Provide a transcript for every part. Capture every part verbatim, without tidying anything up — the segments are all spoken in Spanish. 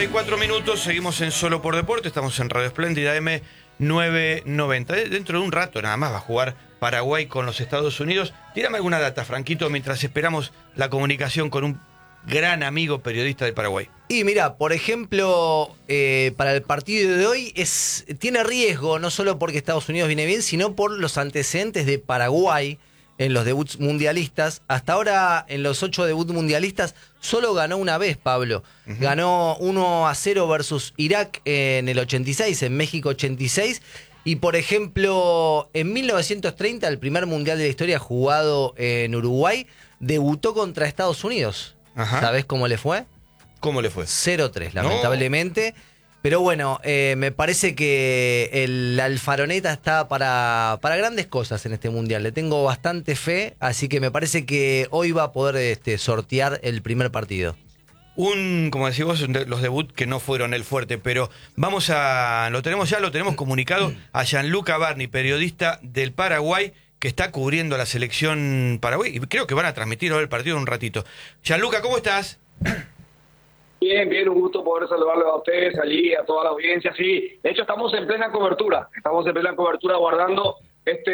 Cuatro minutos, seguimos en Solo por Deporte, estamos en Radio Espléndida M novecientos noventa. Dentro de un rato nada más va a jugar Paraguay con los Estados Unidos. Tírame alguna data, Franquito, mientras esperamos la comunicación con un gran amigo periodista de Paraguay. Y mira, por ejemplo, eh, para el partido de hoy es tiene riesgo, no solo porque Estados Unidos viene bien, sino por los antecedentes de Paraguay en los debuts mundialistas. Hasta ahora, en los ocho debuts mundialistas, solo ganó una vez, Pablo. Uh-huh. Ganó uno a cero versus Irak en el ochenta y seis, en México ochenta y seis. Y, por ejemplo, en mil novecientos treinta, el primer mundial de la historia jugado en Uruguay, debutó contra Estados Unidos. Ajá. ¿Sabés cómo le fue? ¿Cómo le fue? cero tres, lamentablemente. No. Pero bueno, eh, me parece que el Alfaroneta está para, para grandes cosas en este mundial. Le tengo bastante fe, así que me parece que hoy va a poder este, sortear el primer partido. Un, como decís vos, los debuts que no fueron el fuerte, pero vamos a, lo tenemos ya, lo tenemos comunicado a Gianluca Barni, periodista del Paraguay, que está cubriendo la selección Paraguay, y creo que van a transmitir hoy el partido en un ratito. Gianluca, ¿cómo estás? Bien, bien, un gusto poder saludarlos a ustedes allí, a toda la audiencia. Sí, de hecho estamos en plena cobertura, estamos en plena cobertura guardando este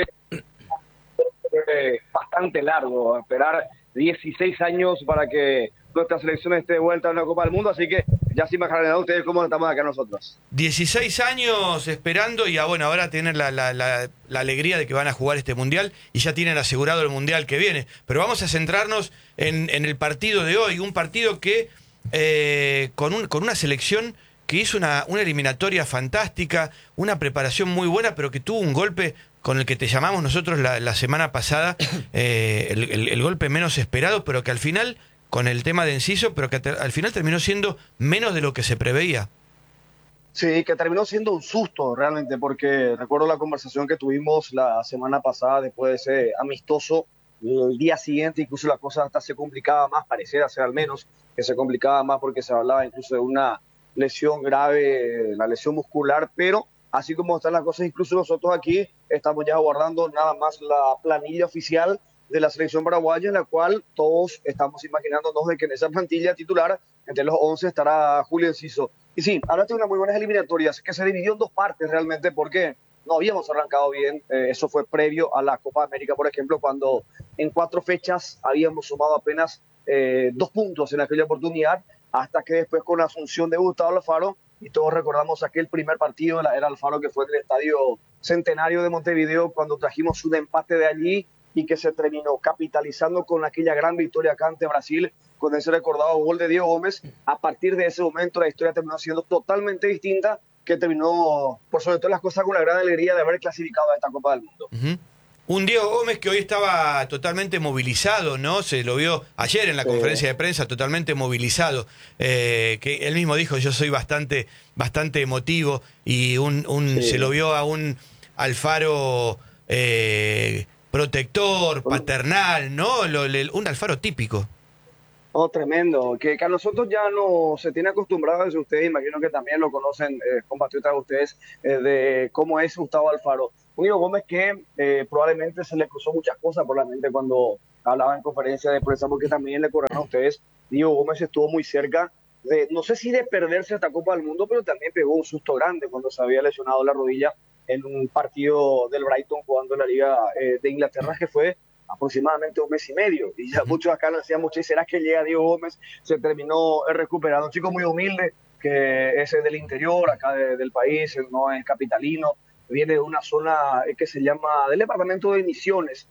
eh, bastante largo, esperar dieciséis años para que nuestra selección esté de vuelta en la Copa del Mundo, así que ya se imaginarán ustedes cómo estamos acá nosotros. dieciséis años esperando y ah, bueno, ahora tienen la, la, la, la alegría de que van a jugar este Mundial y ya tienen asegurado el Mundial que viene. Pero vamos a centrarnos en, en el partido de hoy, un partido que eh, con, un, con una selección que hizo una, una eliminatoria fantástica, una preparación muy buena, pero que tuvo un golpe con el que te llamamos nosotros la, la semana pasada, eh, el, el, el golpe menos esperado, pero que al final, con el tema de Enciso, pero que te, al final terminó siendo menos de lo que se preveía. Sí, que terminó siendo un susto realmente, porque recuerdo la conversación que tuvimos la semana pasada después de ese amistoso. El día siguiente incluso la cosa hasta se complicaba más, pareciera ser al menos que se complicaba más porque se hablaba incluso de una lesión grave, la lesión muscular, pero así como están las cosas, incluso nosotros aquí estamos ya aguardando nada más la planilla oficial de la selección paraguaya, en la cual todos estamos imaginándonos de que en esa plantilla titular, entre los once, estará Julio Enciso. Y sí, ahora tiene unas muy buenas eliminatorias, que se dividió en dos partes realmente, porque no habíamos arrancado bien. Eh, eso fue previo a la Copa América, por ejemplo, cuando en cuatro fechas habíamos sumado apenas eh, dos puntos en aquella oportunidad, hasta que después con la asunción de Gustavo Alfaro, y todos recordamos aquel primer partido de la era Alfaro que fue en el Estadio Centenario de Montevideo, cuando trajimos un empate de allí y que se terminó capitalizando con aquella gran victoria acá ante Brasil, con ese recordado gol de Diego Gómez. A partir de ese momento la historia terminó siendo totalmente distinta, que terminó, por sobre todo las cosas, con la gran alegría de haber clasificado a esta Copa del Mundo. Uh-huh. Un Diego Gómez que hoy estaba totalmente movilizado, ¿no? Se lo vio ayer en la sí. conferencia de prensa, totalmente movilizado. Eh, que él mismo dijo, yo soy bastante, bastante emotivo, y un, un sí. se lo vio a un Alfaro eh, protector, paternal, ¿no? Lo, le, un Alfaro típico. Oh, tremendo, que, que a nosotros ya no se tiene acostumbrado, desde ustedes, imagino que también lo conocen, eh, compatriotas de ustedes, eh, de cómo es Gustavo Alfaro. Un Diego Gómez que eh, probablemente se le cruzó muchas cosas por la mente cuando hablaba en conferencia de prensa, porque también le corrieron a ustedes. Diego Gómez estuvo muy cerca de, no sé si de perderse esta Copa del Mundo, pero también pegó un susto grande cuando se había lesionado la rodilla en un partido del Brighton jugando en la Liga eh, de Inglaterra, que fue aproximadamente un mes y medio, y ya muchos acá nos decían mucho, ¿y será que llega Diego Gómez? Se terminó recuperando, un chico muy humilde, que es del interior, acá de, del país, no es capitalino, viene de una zona que se llama, del departamento de Misiones,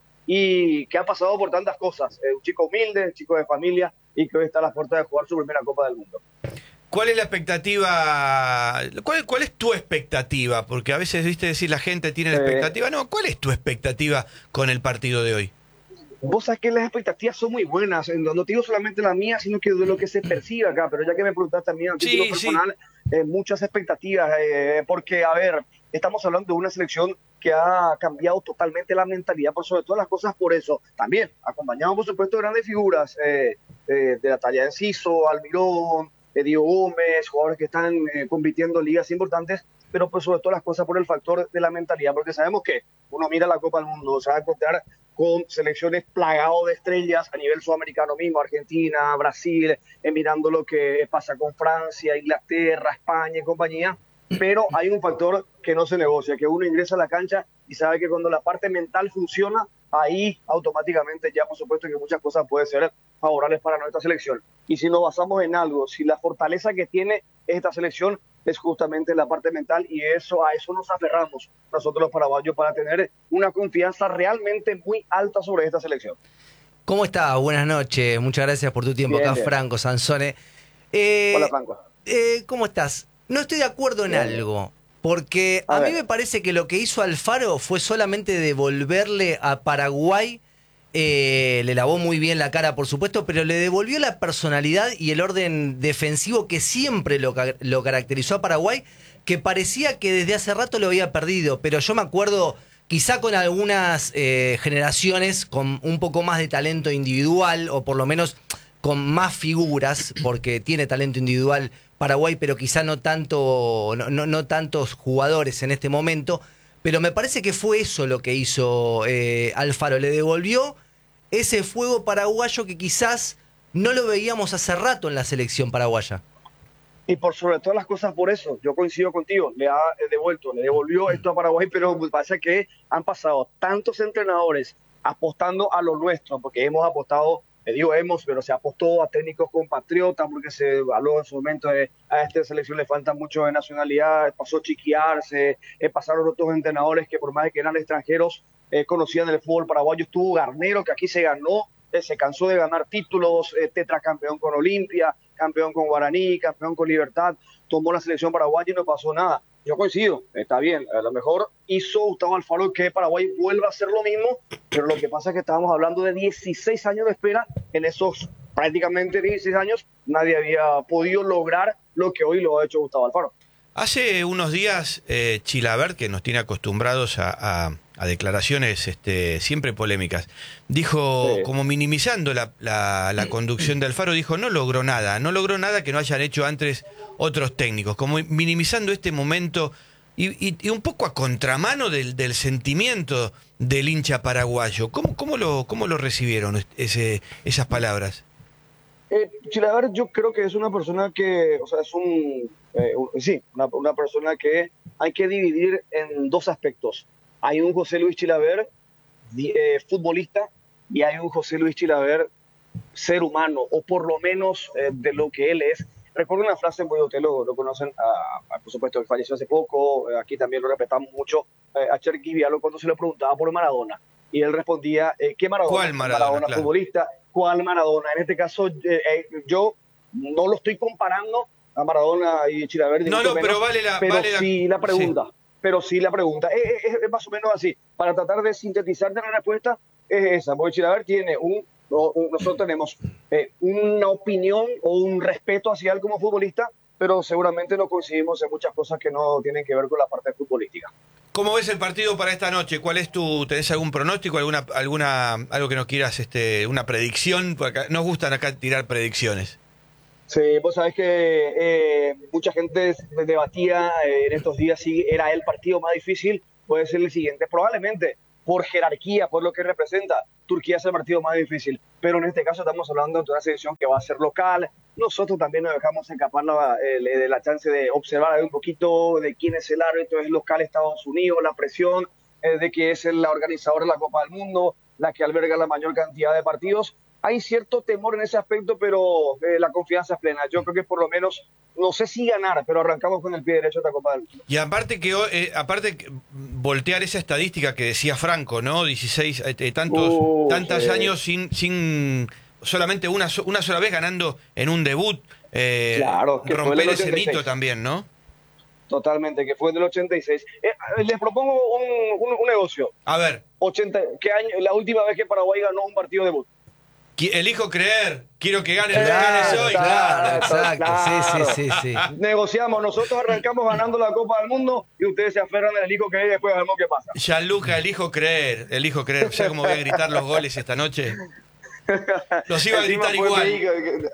y que ha pasado por tantas cosas, eh, un chico humilde, un chico de familia, y que hoy está a las puertas de jugar su primera Copa del Mundo. ¿Cuál es la expectativa? ¿Cuál, ¿Cuál es tu expectativa? Porque a veces, viste, decir la gente tiene la expectativa. No, ¿cuál es tu expectativa con el partido de hoy? Vos sabés que las expectativas son muy buenas, no te digo solamente la mía, sino que de lo que se percibe acá, pero ya que me preguntaste también a título sí, personal, sí. Eh, muchas expectativas, eh, porque, a ver, estamos hablando de una selección que ha cambiado totalmente la mentalidad, por sobre todas las cosas, por eso, también, acompañado, por supuesto, de grandes figuras, eh, eh, de la talla de Enciso, Almirón, eh, Diego Gómez, jugadores que están eh, compitiendo en ligas importantes, pero pues sobre todo las cosas por el factor de la mentalidad, porque sabemos que uno mira la Copa del Mundo, se va a encontrar con selecciones plagadas de estrellas a nivel sudamericano mismo, Argentina, Brasil, eh, mirando lo que pasa con Francia, Inglaterra, España y compañía, pero hay un factor que no se negocia, que uno ingresa a la cancha y sabe que cuando la parte mental funciona, ahí automáticamente ya por supuesto que muchas cosas pueden ser favorables para nuestra selección. Y si nos basamos en algo, si la fortaleza que tiene esta selección es justamente la parte mental, y eso a eso nos aferramos nosotros los paraguayos para tener una confianza realmente muy alta sobre esta selección. ¿Cómo estás? Buenas noches, muchas gracias por tu tiempo. Bien, acá bien. Franco Sansone. Eh, Hola Franco. Eh, ¿Cómo estás? No estoy de acuerdo en bien. algo, porque a, a mí me parece que lo que hizo Alfaro fue solamente devolverle a Paraguay, eh, le lavó muy bien la cara por supuesto, pero le devolvió la personalidad y el orden defensivo que siempre lo, lo caracterizó a Paraguay, que parecía que desde hace rato lo había perdido, pero yo me acuerdo quizá con algunas eh, generaciones con un poco más de talento individual, o por lo menos con más figuras, porque tiene talento individual Paraguay, pero quizá no tanto, no, no, no tantos jugadores en este momento, pero me parece que fue eso lo que hizo eh, Alfaro, le devolvió ese fuego paraguayo que quizás no lo veíamos hace rato en la selección paraguaya. Y por sobre todas las cosas, por eso, yo coincido contigo, le ha devuelto, le devolvió esto a Paraguay, pero me parece que han pasado tantos entrenadores apostando a lo nuestro, porque hemos apostado, le digo hemos, pero se apostó a técnicos compatriotas, porque se habló en su momento de a esta selección le falta mucho de nacionalidad, pasó Chiquiarse, eh, pasaron otros entrenadores que por más de que eran extranjeros, eh, conocían el fútbol paraguayo, estuvo Garnero, que aquí se ganó, eh, se cansó de ganar títulos, eh, tetracampeón con Olimpia, campeón con Guaraní, campeón con Libertad, tomó la selección paraguaya y no pasó nada. Yo coincido, está bien, a lo mejor hizo Gustavo Alfaro que Paraguay vuelva a hacer lo mismo, pero lo que pasa es que estábamos hablando de dieciséis años de espera. En esos prácticamente dieciséis años nadie había podido lograr lo que hoy lo ha hecho Gustavo Alfaro. Hace unos días, eh, Chilavert, que nos tiene acostumbrados a, a, a declaraciones este, siempre polémicas, dijo, sí. como minimizando la, la, la conducción de Alfaro, dijo, no logró nada, no logró nada que no hayan hecho antes otros técnicos, como minimizando este momento y, y, y un poco a contramano del, del sentimiento del hincha paraguayo. ¿Cómo, cómo, lo, cómo lo recibieron ese, esas palabras? Eh, Chilavert, yo creo que es una persona que, o sea, es un, eh, un sí, una, una persona que hay que dividir en dos aspectos. Hay un José Luis Chilavert, eh, futbolista, y hay un José Luis Chilavert, ser humano, o por lo menos eh, de lo que él es. Recuerdo una frase, muy ustedes lo, lo conocen, a, a, por supuesto, él falleció hace poco, eh, aquí también lo respetamos mucho, eh, a Cherky Vialo cuando se le preguntaba por Maradona. Y él respondía, eh, ¿qué Maradona? ¿Cuál Maradona? Maradona claro. futbolista. ¿Cuál Maradona? En este caso, eh, eh, yo no lo estoy comparando a Maradona y Chilavert. No, no, menos, pero vale la, pero vale sí la... la pregunta. Sí. Pero sí la pregunta. Es, es, es más o menos así. Para tratar de sintetizarte la respuesta, es esa. Porque Chilavert tiene un... un nosotros tenemos eh, una opinión o un respeto hacia él como futbolista, pero seguramente no coincidimos en muchas cosas que no tienen que ver con la parte futbolística. ¿Cómo ves el partido para esta noche? ¿Cuál es tu, tenés algún pronóstico, alguna, alguna, algo que nos quieras, este, una predicción? Porque acá, nos gustan acá tirar predicciones. Sí, vos sabés que eh, mucha gente debatía eh, en estos días si era el partido más difícil, puede ser el siguiente. Probablemente, por jerarquía, por lo que representa, Turquía es el partido más difícil. Pero en este caso estamos hablando de una selección que va a ser local. Nosotros también nos dejamos escapar la, eh, la chance de observar un poquito de quién es el árbitro, es local Estados Unidos, la presión eh, de que es la organizadora de la Copa del Mundo, la que alberga la mayor cantidad de partidos. Hay cierto temor en ese aspecto, pero eh, la confianza es plena. Yo creo que por lo menos, no sé si ganar, pero arrancamos con el pie derecho de esta Copa del Mundo. Y aparte que eh, aparte voltear esa estadística que decía Franco, ¿no? dieciséis, eh, tantos, uh, tantos sí. años sin, sin solamente una, una sola vez ganando en un debut. Eh, claro, que romper ese mito también, ¿no? Totalmente, que fue en el ochenta y seis. Eh, les propongo un, un, un negocio. A ver. ochenta, ¿qué año? La última vez que Paraguay ganó un partido de debut. Elijo creer, quiero que gane el claro, que gane hoy. Claro, exacto, claro. Sí, sí, sí, sí. Negociamos, nosotros arrancamos ganando la Copa del Mundo y ustedes se aferran al elijo creer y después vemos qué pasa. Gianluca, elijo creer, elijo creer. ¿Sabes cómo voy a gritar los goles esta noche? Los iba a gritar igual.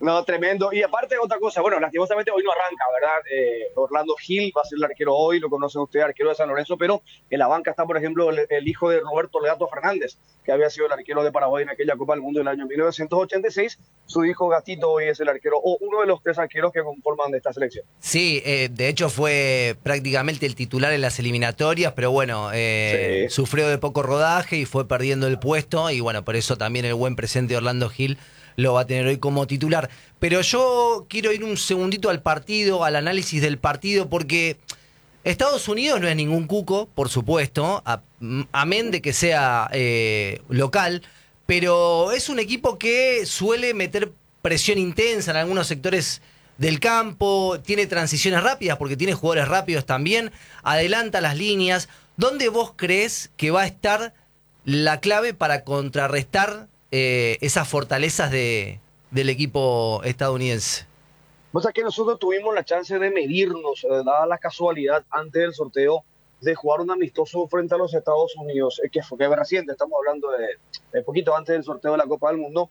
No, tremendo. Y aparte, otra cosa, bueno, lastimosamente hoy no arranca, ¿verdad? Eh, Orlando Gil va a ser el arquero hoy, lo conocen ustedes, arquero de San Lorenzo, pero en la banca está, por ejemplo, el, el hijo de Roberto Legato Fernández, que había sido el arquero de Paraguay en aquella Copa del Mundo del año mil novecientos ochenta y seis. Su hijo Gatito hoy es el arquero, o uno de los tres arqueros que conforman esta selección. Sí, eh, de hecho fue prácticamente el titular en las eliminatorias, pero bueno, eh, sí. sufrió de poco rodaje y fue perdiendo el puesto, y bueno, por eso también el buen presente de Orlando Gil lo va a tener hoy como titular. Pero yo quiero ir un segundito al partido, al análisis del partido, porque Estados Unidos no es ningún cuco, por supuesto, a, amén de que sea eh, local, pero es un equipo que suele meter presión intensa en algunos sectores del campo, tiene transiciones rápidas porque tiene jugadores rápidos también, adelanta las líneas. ¿Dónde vos crees que va a estar la clave para contrarrestar Eh, esas fortalezas de, del equipo estadounidense? O sea que nosotros tuvimos la chance de medirnos, eh, dada la casualidad antes del sorteo, de jugar un amistoso frente a los Estados Unidos, eh, que fue que es reciente, estamos hablando de, de poquito antes del sorteo de la Copa del Mundo.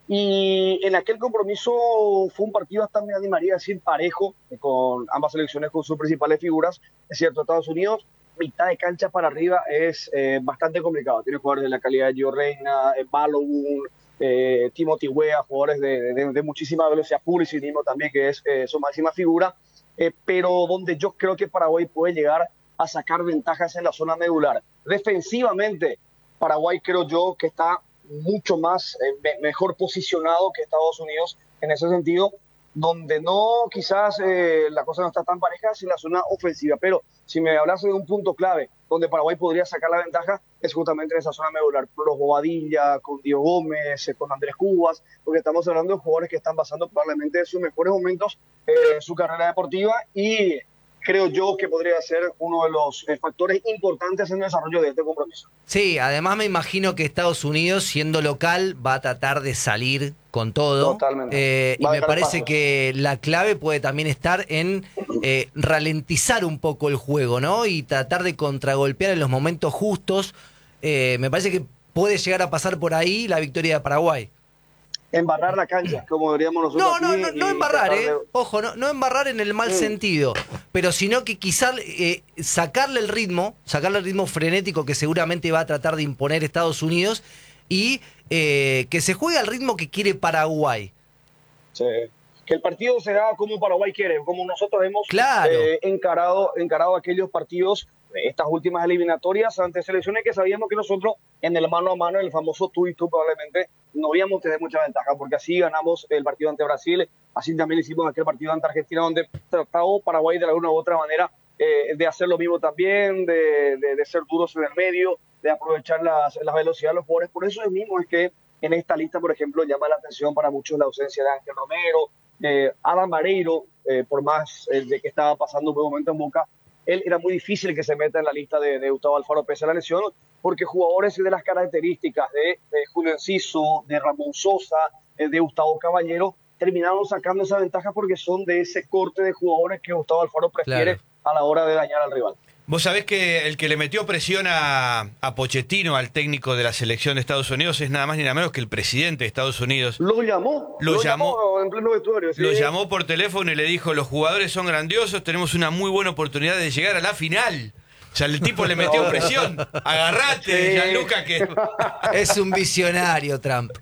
Y en aquel compromiso fue un partido, hasta me animaría a decir, parejo, eh, con ambas selecciones con sus principales figuras. Es cierto, Estados Unidos, mitad de cancha para arriba es eh, bastante complicado. Tiene jugadores de la calidad de Gio Reyna, eh, Balogun, eh, Timothy Weah, jugadores de, de, de muchísima velocidad, Pulisic mismo también, que es eh, su máxima figura, eh, pero donde yo creo que Paraguay puede llegar a sacar ventajas en la zona medular. Defensivamente, Paraguay creo yo que está mucho más, eh, mejor posicionado que Estados Unidos en ese sentido, donde no, quizás eh, la cosa no está tan pareja es en la zona ofensiva, pero si me hablas de un punto clave donde Paraguay podría sacar la ventaja es justamente en esa zona medular, con los Bobadilla, con Diego Gómez, eh, con Andrés Cubas, porque estamos hablando de jugadores que están pasando probablemente sus mejores momentos eh, en su carrera deportiva, y creo yo que podría ser uno de los eh, factores importantes en el desarrollo de este compromiso. Sí, además me imagino que Estados Unidos, siendo local, va a tratar de salir con todo. Totalmente. Eh, y me parece que la clave puede también estar en eh, ralentizar un poco el juego, ¿no? Y tratar de contragolpear en los momentos justos. Eh, me parece que puede llegar a pasar por ahí la victoria de Paraguay. Embarrar la cancha, como diríamos nosotros. No, no, no, no embarrar, eh. de... Ojo, no, no embarrar en el mal mm. sentido, pero sino que quizás eh, sacarle el ritmo, sacarle el ritmo frenético que seguramente va a tratar de imponer Estados Unidos, y eh, que se juegue al ritmo que quiere Paraguay. Sí. Que el partido será como Paraguay quiere, como nosotros hemos claro. eh, encarado, encarado aquellos partidos, estas últimas eliminatorias ante selecciones que sabíamos que nosotros en el mano a mano, en el famoso tú y tú probablemente, no íbamos a tener mucha ventaja, porque así ganamos el partido ante Brasil, así también hicimos aquel partido ante Argentina, donde trató Paraguay de alguna u otra manera eh, de hacer lo mismo también, de, de, de ser duros en el medio, de aprovechar las, las velocidades de los jugadores. Por eso mismo es que en esta lista, por ejemplo, llama la atención para muchos la ausencia de Ángel Romero, eh, Adam Vareiro, eh, por más eh, de que estaba pasando un buen momento en Boca, él era muy difícil que se meta en la lista de, de Gustavo Alfaro pese a la lesión, porque jugadores de las características de, de Julio Enciso, de Ramón Sosa, eh, de Gustavo Caballero, terminaron sacando esa ventaja porque son de ese corte de jugadores que Gustavo Alfaro prefiere claro. a la hora de dañar al rival. Vos sabés que el que le metió presión a, a Pochettino, al técnico de la selección de Estados Unidos, es nada más ni nada menos que el presidente de Estados Unidos. Lo llamó. Lo, lo llamó, llamó en pleno vestuario. ¿Sí? Lo llamó por teléfono y le dijo, los jugadores son grandiosos, tenemos una muy buena oportunidad de llegar a la final. O sea, el tipo le metió presión. Agarrate, sí. Gianluca, que... Es un visionario, Trump.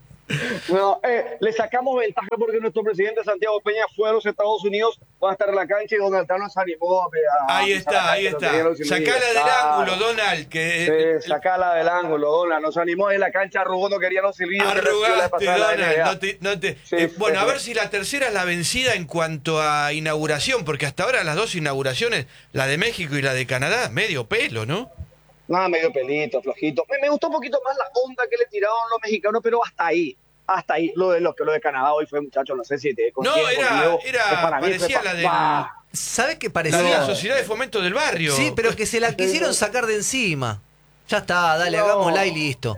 No, eh, le sacamos ventaja porque nuestro presidente Santiago Peña fue a los Estados Unidos, va a estar en la cancha y Donald Trump nos animó a, a ahí está, ahí está. Sacala del claro. ángulo, Donald. Que... Sí, sacala del ángulo, Donald. Nos animó en la cancha, arrugó, no quería los silbidos. Arrugaste, Donald. No te, no te... Sí, eh, bueno, sí. a ver si la tercera es la vencida en cuanto a inauguración, porque hasta ahora las dos inauguraciones, la de México y la de Canadá, medio pelo, ¿no? Nada, medio pelito, flojito. Me, me gustó un poquito más la onda que le tiraron los mexicanos, pero hasta ahí. Hasta ahí. Lo de, lo, lo de Canadá hoy fue, muchachos, no sé si te No, era, Diego, era para parecía la de la... ¿Sabes qué parecía? La de la Sociedad de Fomento del Barrio. Sí, pero que se la quisieron sacar de encima. Ya está, dale, no, hagámosla y listo.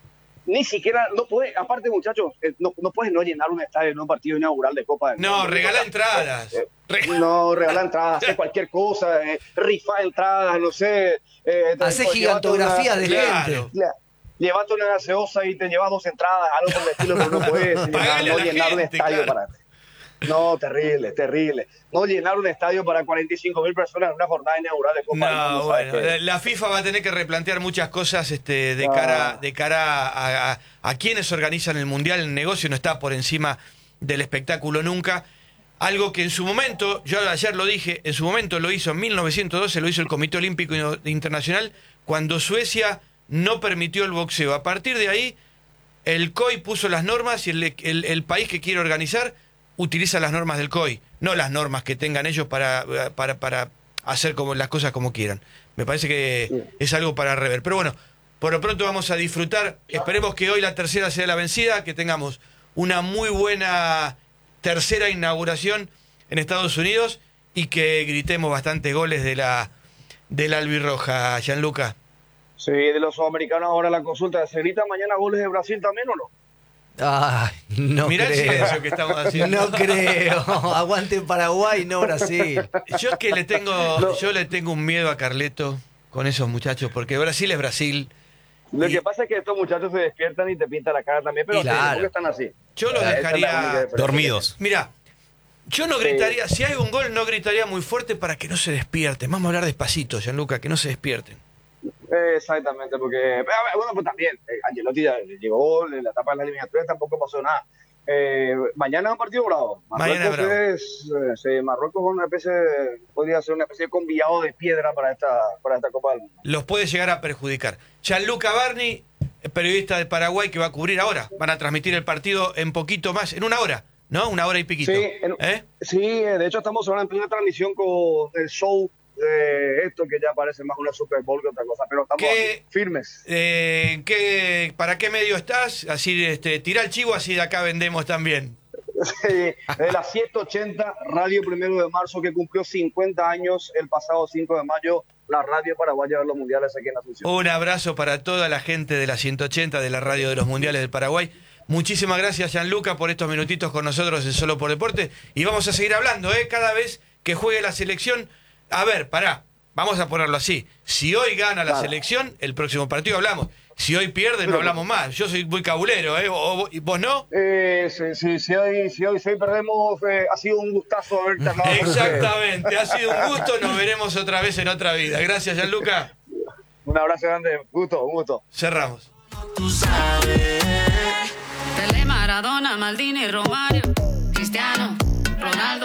Ni siquiera, no puede, aparte muchachos, no, no puedes no llenar un estadio en un partido inaugural de Copa del Mundo. No, regala entradas. Eh, no, regala entradas, hacer cualquier cosa, eh, rifa entradas, no sé. Eh, Hace gigantografías de gente. Claro. Llévate una gaseosa y te llevas dos entradas, algo por el estilo, pero no puedes no llenar un estadio claro. para... No, terrible, terrible. No llenar un estadio para cuarenta y cinco mil personas en una jornada inaugural de Copa del Mundo. No, bueno, que... la FIFA va a tener que replantear muchas cosas este, de, ah. cara, de cara a, a, a quienes organizan el Mundial. El negocio no está por encima del espectáculo nunca. Algo que en su momento, yo ayer lo dije, en su momento lo hizo en mil novecientos doce, lo hizo el Comité Olímpico Internacional, cuando Suecia no permitió el boxeo. A partir de ahí, el C O I puso las normas y el, el, el país que quiere organizar utiliza las normas del C O I, no las normas que tengan ellos para, para, para hacer como, las cosas como quieran. Me parece que sí. es algo para rever. Pero bueno, por lo pronto vamos a disfrutar. Esperemos que hoy la tercera sea la vencida, que tengamos una muy buena tercera inauguración en Estados Unidos y que gritemos bastantes goles de la, de la albirroja, Gianluca. Sí, de los sudamericanos ahora la consulta. ¿Se gritan mañana goles de Brasil también o no? Ay, no Mirá creo. el silencio que estamos haciendo. No creo. Aguante Paraguay, no Brasil. Yo es que le tengo, no. yo le tengo un miedo a Carleto con esos muchachos, porque Brasil es Brasil. Lo y... que pasa es que estos muchachos se despiertan y te pintan la cara también, pero claro. sí, están así. Yo los dejaría dormidos. Mira, yo no gritaría, sí. si hay un gol no gritaría muy fuerte para que no se despierten. Vamos a hablar despacito, Gianluca, que no se despierten. Exactamente, porque bueno, pues también eh, Ancelotti ya llegó en la etapa de las eliminatorias, tampoco pasó nada. Eh, mañana es un partido bravo. Marruecos bravo. es eh, sí, Marruecos es una especie de, podría ser una especie de convillado de piedra para esta para esta Copa del Mundo. Los puede llegar a perjudicar. Gianluca Barni, periodista de Paraguay, que va a cubrir ahora. Van a transmitir el partido en poquito más, en una hora, ¿no? Una hora y piquito. Sí, en, ¿Eh? sí de hecho estamos ahora en plena transmisión con el show de esto que ya parece más una Super Bowl que otra cosa, pero estamos ¿Qué, firmes. Eh, ¿qué, ¿Para qué medio estás? Así, este, tira el chivo, así de acá vendemos también. Sí, de la ciento ochenta, Radio Primero de Marzo, que cumplió cincuenta años el pasado cinco de mayo, la radio paraguaya de los mundiales aquí en Asunción. Un abrazo para toda la gente de la ciento ochenta, de la radio de los mundiales del Paraguay. Muchísimas gracias, Gianluca, por estos minutitos con nosotros en Solo por Deporte. Y vamos a seguir hablando, ¿eh? Cada vez que juegue la selección. A ver, pará, vamos a ponerlo así. Si hoy gana la claro. selección, el próximo partido hablamos. Si hoy pierde, no hablamos más. Yo soy muy cabulero, ¿eh? ¿O, ¿Vos no? Eh, sí, sí, si, hoy, si, hoy, si hoy perdemos, eh, ha sido un gustazo haberte hablado. Exactamente, ha sido un gusto. Nos veremos otra vez en otra vida. Gracias, Gianluca. Un abrazo grande, gusto, un gusto. Cerramos. Tú sabes. Pelé, Maradona, Maldini, Romario, Cristiano, Ronaldo.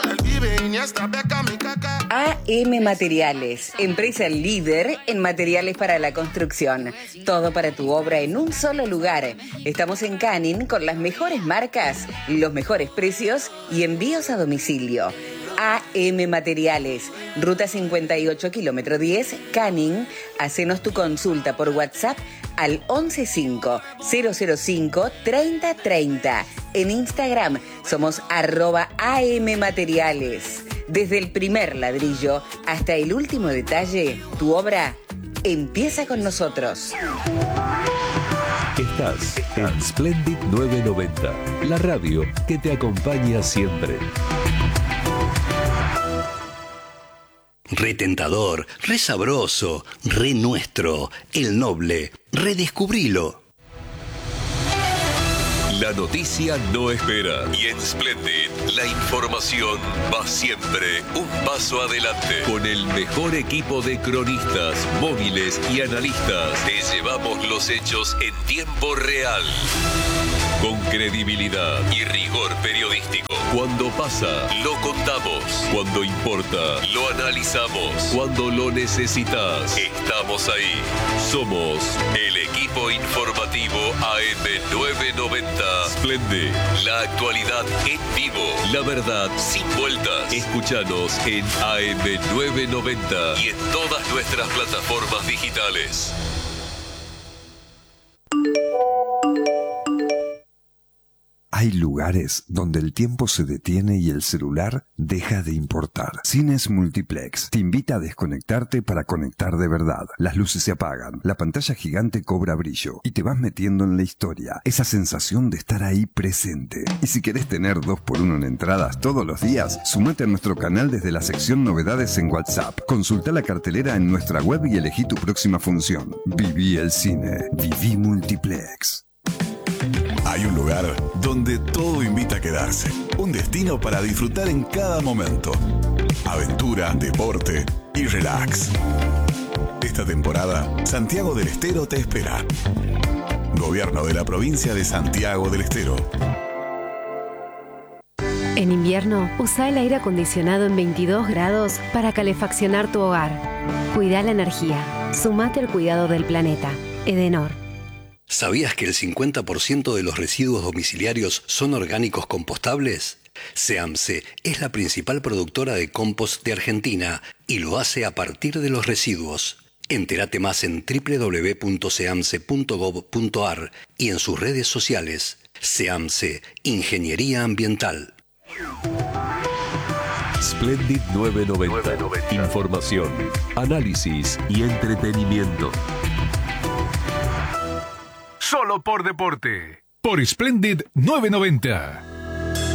A M Materiales, empresa líder en materiales para la construcción. Todo para tu obra en un solo lugar. Estamos en Canning con las mejores marcas, los mejores precios y envíos a domicilio. A M Materiales, ruta cincuenta y ocho, kilómetro diez, Canning. Hacenos tu consulta por WhatsApp al once cinco cero cero cinco treinta treinta. En Instagram somos arroba A M Materiales. Desde el primer ladrillo hasta el último detalle, tu obra empieza con nosotros. Estás en Splendid novecientos noventa, la radio que te acompaña siempre. Re tentador, re sabroso, re nuestro, el noble, redescubrilo. La noticia no espera y en Splendid la información va siempre un paso adelante. Con el mejor equipo de cronistas, móviles y analistas, te llevamos los hechos en tiempo real. Con credibilidad y rigor periodístico. Cuando pasa, lo contamos. Cuando importa, lo analizamos. Cuando lo necesitas, estamos ahí. Somos el equipo informativo A M novecientos noventa. Splendid, la actualidad en vivo. La verdad sin vueltas. Escúchanos en A M novecientos noventa y en todas nuestras plataformas digitales. Hay lugares donde el tiempo se detiene y el celular deja de importar. Cines Multiplex te invita a desconectarte para conectar de verdad. Las luces se apagan, la pantalla gigante cobra brillo y te vas metiendo en la historia. Esa sensación de estar ahí presente. Y si querés tener dos por uno en entradas todos los días, sumate a nuestro canal desde la sección Novedades en WhatsApp. Consulta la cartelera en nuestra web y elegí tu próxima función. Viví el cine. Viví Multiplex. Hay un lugar donde todo invita a quedarse. Un destino para disfrutar en cada momento. Aventura, deporte y relax. Esta temporada, Santiago del Estero te espera. Gobierno de la provincia de Santiago del Estero. En invierno, usa el aire acondicionado en veintidós grados para calefaccionar tu hogar. Cuida la energía. Sumate al cuidado del planeta. Edenor. ¿Sabías que el cincuenta por ciento de los residuos domiciliarios son orgánicos compostables? SEAMSE es la principal productora de compost de Argentina y lo hace a partir de los residuos. Entérate más en doble u doble u doble u punto seamse punto gob punto ar y en sus redes sociales. SEAMSE, Ingeniería Ambiental. Splendid novecientos noventa. Información, análisis y entretenimiento. Solo por deporte. Por Splendid novecientos noventa.